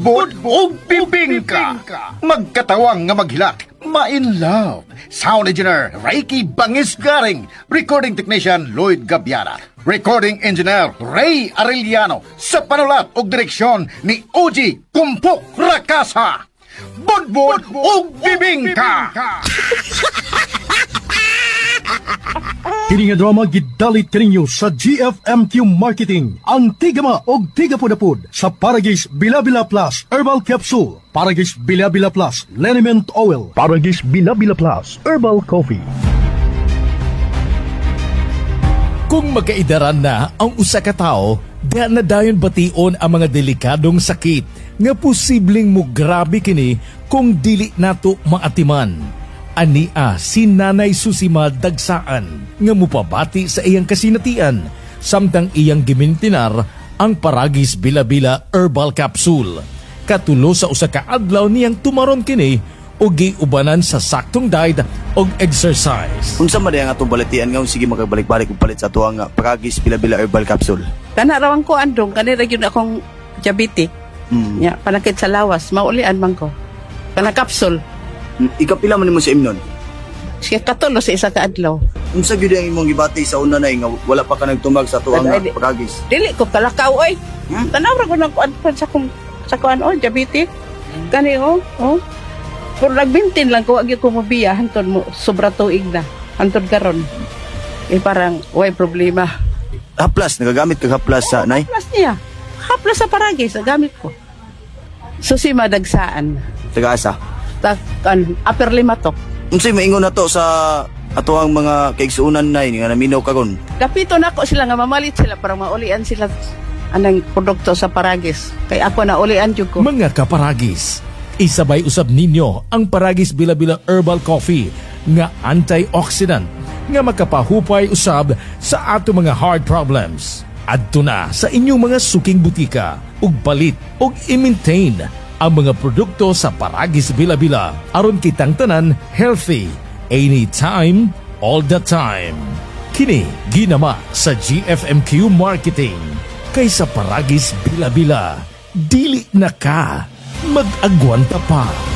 budbod o bibingka. Magkatawang nga maghilak, ma-in love. Sound engineer, Reiki Bangisgaring. Recording technician, Lloyd Gabiana. Recording engineer, Ray Arellano. Sa panulat o direksyon ni Oji Kumpok Rakasa. Budbod o bibingka. Kini nga drama gidalit kaninyo sa GFMQ Marketing. Ang tigama og tigapudapud sa Paragis Bilabila Plus Herbal Capsule, Paragis Bilabila Plus Liniment Oil, Paragis Bilabila Plus Herbal Coffee. Kung magkaidaran na ang usa ka tawo, diha na dayon bation ang mga delikadong sakit nga posibleng mo grabe kini kung dili nato maatiman. Ania si Nanay Susima Dagsaan nga mupabati sa iyang kasinatian samtang iyang gimintinar ang Paragis Bilabila Herbal Capsule. Katulo sa usa ka adlaw niyang tumaron kini o giubanan sa saktong diet o exercise. Unsa man ang atong balatian nga sige makabalik-balik og palit sa tuang Paragis Bilabila Herbal Capsule. Kana rawang ko andong kanira gyud akong diabetic. Ya, panakit sa lawas, maulian man ko. Kana capsule. Ikapila man nimo sa imnon? Siya katulo sa isa ka adlaw. Unsa gyud ang imong gibati sa una nay nga wala pa ka nagtumag sa tuang Paragis? Dili ko kalakaw oy. Tanaw ra ko nang kuan sa kuan oh diabetic. Kani oh. Pero nagbintin lang ko agi ko mobiya hantud mo sobra tuig na. Hantud karon. Parang way problema. Haplas nagagamit ka haplas sa nay? Haplas niya. Haplas sa Paragis gamit ko. Susima Dagsaan. Taga-asa? Upper Limatok. Unsay maingon nato sa atoang mga kaigsuunan nay nga naminaw kagon? Kapito na ko sila nga mamalit sila para maulian sila anang produkto sa Paragis. Kay ako na ulian jud ko. Mga kaparagis, isabay usab ninyo ang Paragis Bilabila Herbal Coffee nga antioxidant nga makapahupay usab sa ato mga heart problems. Adto na sa inyong mga suking butika ug palit ug i-maintain ang mga produkto sa Paragis Bilabila aron kitang tanan healthy anytime, all the time. Kini ginama sa GFMQ Marketing kay sa Paragis Bilabila dili na ka mag-agwanta pa.